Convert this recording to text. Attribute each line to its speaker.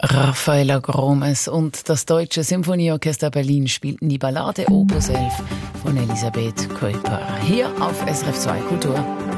Speaker 1: Raffaella Gromes und das Deutsche Symphonieorchester Berlin spielten die Ballade Opus 11 von Elisabeth Kuiper. Hier auf SRF 2 Kultur.